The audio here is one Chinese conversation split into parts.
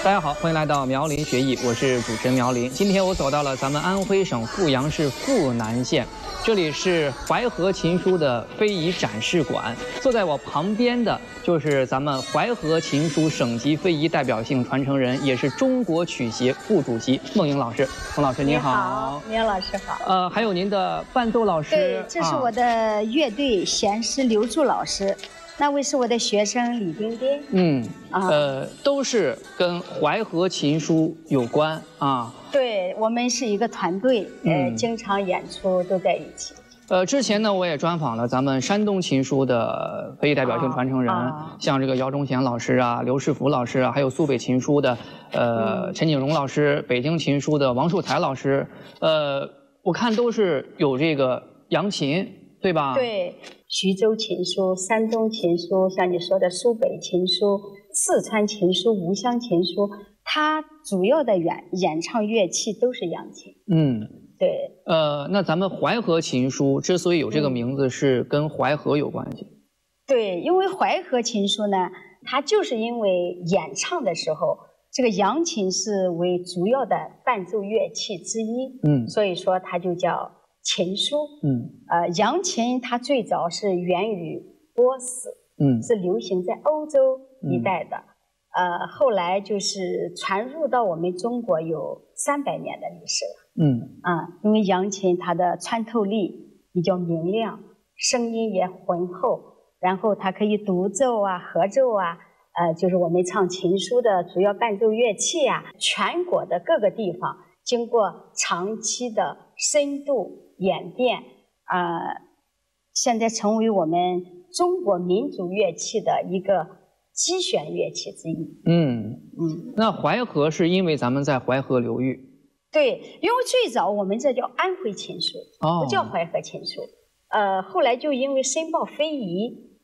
大家好，欢迎来到苗林学艺，我是主持人苗林。今天我走到了咱们安徽省阜阳市阜南县，这里是淮河琴书的非遗展示馆。坐在我旁边的就是咱们淮河琴书省级非遗代表性传承人，也是中国曲协副主席孟莹老师。孟老师您好， 苗老师好。 还有您的伴奏老师， 对，这是我的乐队弦师刘柱老师。那位是我的学生李丁丁， 都是跟淮河琴书有关啊。 对，我们是一个团队，经常演出都在一起。 之前呢，我也专访了咱们山东琴书的非遗代表性传承人，像这个姚忠贤老师啊、刘世福老师啊，还有苏北琴书的陈景荣老师，北京琴书的王树才老师，我看都是有这个扬琴，对吧？ 对。徐州琴书、山东琴书，像你说的苏北琴书、四川琴书、吴湘琴书，它主要的演唱乐器都是扬琴。对。 那咱们淮河琴书之所以有这个名字，是跟淮河有关系。 对，因为淮河琴书呢，它就是因为演唱的时候，这个扬琴是为主要的伴奏乐器之一，所以说它就叫琴书。扬琴它最早是源于波斯，是流行在欧洲一带的，后来就是传入到我们中国有300年的历史了。因为扬琴它的穿透力比较明亮，声音也浑厚，然后它可以独奏啊、合奏啊，就是我们唱琴书的主要伴奏乐器啊，全国的各个地方经过长期的深度演变，现在成为我们中国民族乐器的一个基选乐器之一。 那淮河是因为咱们在淮河流域。 对，因为最早我们这叫安徽琴书，不叫淮河琴书。后来就因为申报非遗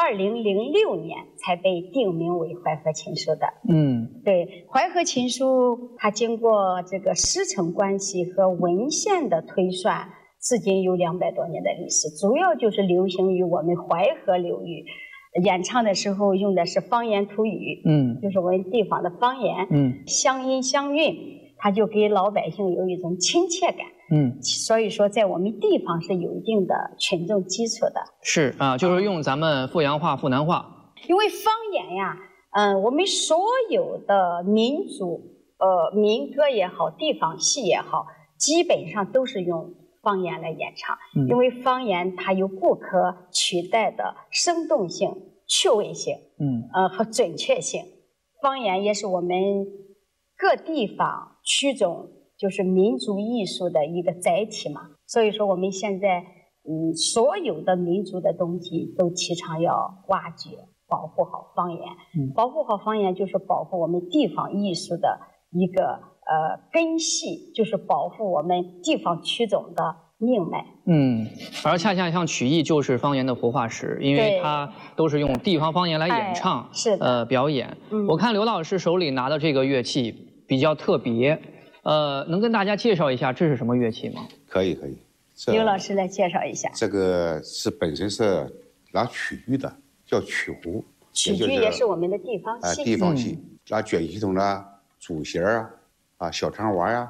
，2006年才被定名为淮河琴书的。对，淮河琴书它经过这个师承关系和文献的推算，至今有200多年的历史，主要就是流行于我们淮河流域。演唱的时候用的是方言土语，就是我们地方的方言，乡音乡韵，它就给老百姓有一种亲切感。所以说在我们地方是有一定的群众基础的。是啊，就是用咱们阜阳话、阜南话。 因为方言呀，我们所有的民族，民歌也好，地方戏也好，基本上都是用方言来演唱。因为方言它有不可取代的生动性、趣味性，和准确性。方言也是我们各地方区种就是民族艺术的一个载体嘛。所以说我们现在所有的民族的东西都提倡要挖掘、保护好方言。保护好方言就是保护我们地方艺术的一个根系，就是保护我们地方区种的命脉。 而恰恰像曲艺就是方言的活化石，因为它都是用地方方言来演唱， 是的， 表演。我看刘老师手里拿的这个乐器比较特别，能跟大家介绍一下这是什么乐器吗？ 可以。 刘老师来介绍一下。 这个是本身是拿曲剧的，叫曲胡。 曲剧也是我们的地方戏。 地方戏，拿卷系统的主弦小长娃呀，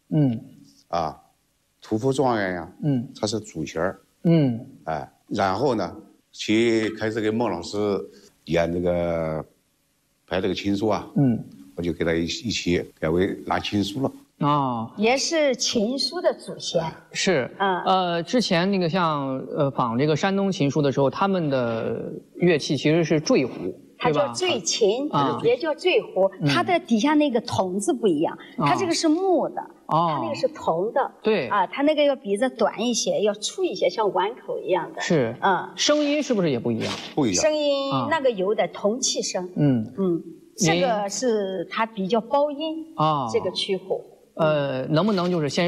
屠夫状元呀，它是主弦然后呢，开始给孟老师演这个排这个琴书我就给他一起改为拿琴书了。 也是琴书的祖先。 是，之前那个像仿这个山东琴书的时候，他们的乐器其实是坠胡。 它叫坠琴，也叫坠胡，它的底下那个筒子不一样，它这个是木的，它那个是铜的。 对它那个要比这短一些，要粗一些，像碗口一样的。 是，声音是不是也不一样？ 不一样。 声音那个有点铜器声。这个是它比较包音这个曲胡。 能不能就是先